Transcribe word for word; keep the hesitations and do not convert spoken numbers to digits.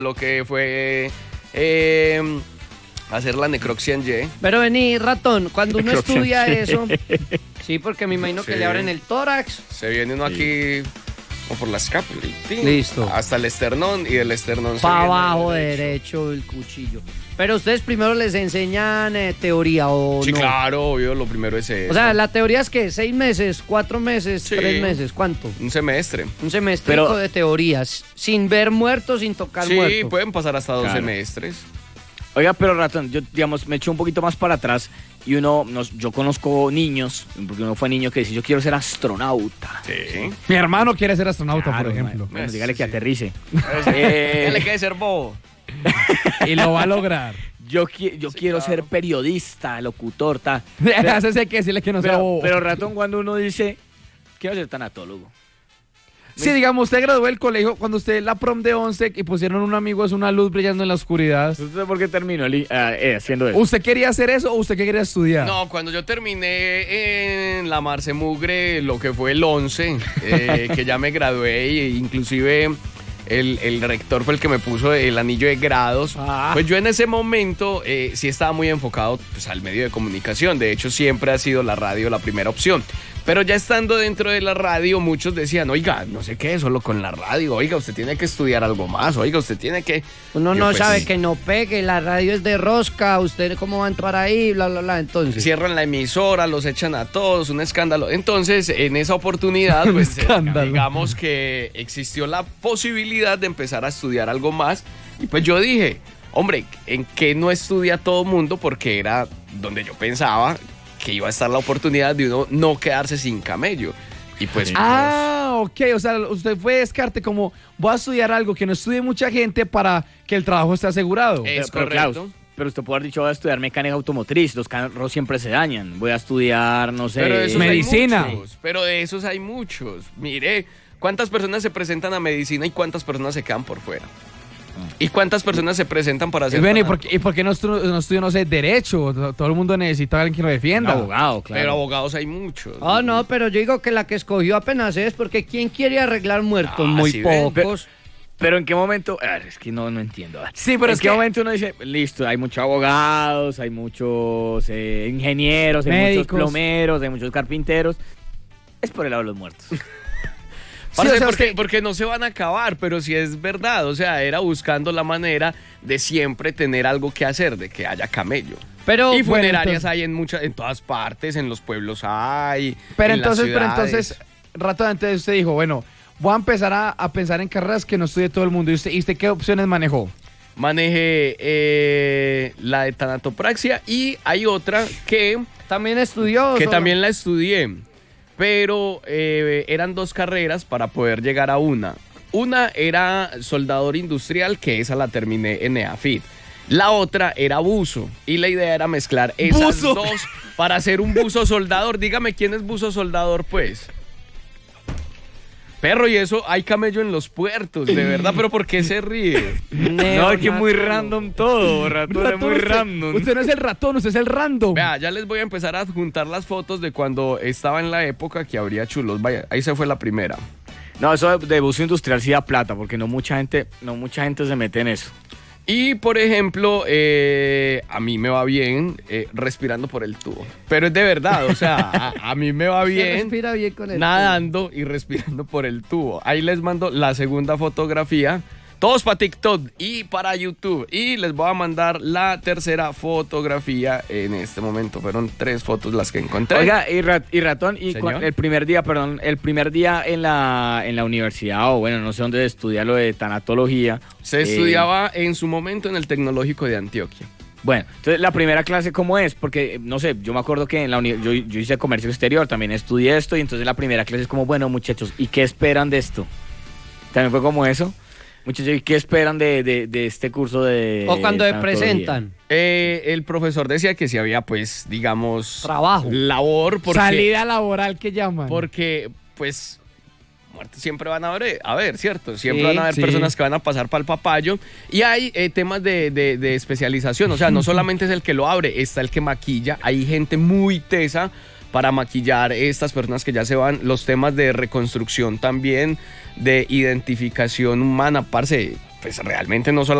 lo que fue eh, hacer la necropsia en Y. Pero vení, ratón, cuando uno Necropsia. estudia eso, sí, porque me imagino que Sí. le abren el tórax. Se viene uno aquí como por la escápula. y ¡tin! Listo. Hasta el esternón y del esternón se Para viene abajo derecho. derecho el cuchillo. Pero ustedes primero les enseñan eh, teoría o Sí, no. claro, obvio, lo primero es eso. O sea, la teoría es que seis meses, cuatro meses, Sí. tres meses, ¿cuánto? Un semestre. Un semestre Pero- de teorías, sin ver muertos, sin tocar Sí, muertos. pueden pasar hasta dos Claro. semestres. Oiga, pero ratón, yo digamos me echo un poquito más para atrás y uno, nos, yo conozco niños, porque uno fue niño que dice, yo quiero ser astronauta. Sí. Mi hermano quiere ser astronauta, Claro, por ejemplo. Bueno, Sí, dígale que sí. aterrice. Eh, Eh, le quede ser bobo. Y lo va a lograr. yo qui- yo Sí, quiero claro. ser periodista, locutor, ta. Hace hay que decirle que no sea Pero, bobo. pero ratón, cuando uno dice, quiero ser tanatólogo. Sí, digamos, usted graduó del colegio, cuando usted la prom de once y pusieron un amigo es una luz brillando en la oscuridad. ¿Usted por qué terminó el- ah, eh, haciendo eso? ¿Usted quería hacer eso o usted qué quería estudiar? No, cuando yo terminé en la Marce Mugre, lo que fue el once, eh, que ya me gradué e inclusive el, el rector fue el que me puso el anillo de grados, Ah. pues yo en ese momento eh, sí estaba muy enfocado pues, al medio de comunicación. De hecho, siempre ha sido la radio la primera opción. Pero ya estando dentro de la radio, muchos decían, oiga, no sé qué, solo con la radio, oiga, usted tiene que estudiar algo más, oiga, usted tiene que... Uno Yo, no pues, sabe sí. que no pegue, la radio es de rosca, usted cómo va a entrar ahí, bla, bla, bla. Entonces, Cierran la emisora, los echan a todos, un escándalo. Entonces, en esa oportunidad, Un pues, eh, escándalo. digamos que existió la posibilidad de empezar a estudiar algo más. Y pues yo dije, hombre, ¿en qué no estudia todo mundo? Porque era donde yo pensaba que iba a estar la oportunidad de uno no quedarse sin camello. Y pues... Ah, ok, o sea, usted fue descarte como, voy a estudiar algo que no estudie mucha gente para que el trabajo esté asegurado. Eh, Es pero, correcto. Klaus, pero usted puede haber dicho, voy a estudiar mecánica automotriz, los carros siempre se dañan. Voy a estudiar, no sé... Pero de esos Medicina. hay muchos, pero de esos hay muchos. Mire, ¿cuántas personas se presentan a medicina y cuántas personas se quedan por fuera? ¿Y cuántas personas se presentan para Y hacer ven, ¿y tanato? por, qué, ¿y por qué no estudió, no, estudió, no sé, derecho? To- Todo el mundo necesita a alguien que lo Un defienda. abogado, claro. Pero abogados hay muchos. oh no, pero yo digo que la que escogió apenas es porque ¿quién quiere arreglar muertos? Ah, Muy sí ven. pocos. Pero ¿en qué momento? A ver, es que no, no entiendo. Sí, pero ¿En es qué que- momento uno dice, listo, hay muchos abogados, hay muchos eh, ingenieros, hay Médicos. muchos plomeros, hay muchos carpinteros? Es por el lado de los muertos. Parce, o sea, porque, es que- porque no se van a acabar, pero sí es verdad. O sea, era buscando la manera de siempre tener algo que hacer, de que haya camello. Pero Y bueno, funerarias entonces- hay en muchas, en todas partes, en los pueblos hay. Pero en las entonces, pero ciudades. entonces, rato antes usted dijo, bueno, voy a empezar a, a pensar en carreras que no estudie todo el mundo. ¿Y usted, ¿y usted qué opciones manejó? Manejé eh, la de tanatopraxia y hay otra que, también estudió. que solo? también la estudié, pero eh, eran dos carreras para poder llegar a una. Una era soldador industrial, que esa la terminé en EAFIT. La otra era buzo y la idea era mezclar esas ¡Buzo! dos para hacer un buzo soldador. Dígame quién es buzo soldador, pues. Perro, y eso hay camello en los puertos, de verdad, pero ¿por qué se ríe? No, es que muy Neonato. random todo, ratón, es muy usted, random. usted no es el ratón, usted es el random. Vea, ya les voy a empezar a adjuntar las fotos de cuando estaba en la época que habría chulos. Vaya, ahí se fue la primera. No, eso de, de buzo industrial sí da plata, porque no mucha gente, no mucha gente se mete en eso. Y, por ejemplo, eh, a mí me va bien eh, respirando por el tubo. Pero es de verdad, o sea, a, a mí me va Se bien respira bien con el nadando y respirando por el tubo. Ahí les mando la segunda fotografía. Todos para TikTok y para YouTube. Y les voy a mandar la tercera fotografía en este momento. Fueron tres fotos las que encontré. Oiga, y, rat- y ratón, y Señor. cua- el primer día, perdón, el primer día en la, en la universidad, o bueno, no sé dónde estudia lo de tanatología. Se eh, estudiaba en su momento en el Tecnológico de Antioquia. Bueno, entonces la primera clase, ¿cómo es? Porque, no sé, yo me acuerdo que en la uni- yo, yo hice comercio exterior, también estudié esto, y entonces la primera clase es como, bueno, muchachos, ¿y qué esperan de esto? También fue como eso. Muchachos, ¿y qué esperan de, de, de este curso de O cuando se tanatología? presentan. Eh, el profesor decía que si había, pues, digamos... Trabajo. Labor, porque... Salida laboral que llaman. Porque, pues, muertes siempre van a haber, a ver, ¿cierto? Siempre Sí, van a haber sí. personas que van a pasar para el papayo. Y hay eh, temas de, de- de especialización, o sea, no solamente es el que lo abre, está el que maquilla. Hay gente muy tesa para maquillar estas personas que ya se van. Los temas de reconstrucción también, de identificación humana, parce. pues realmente no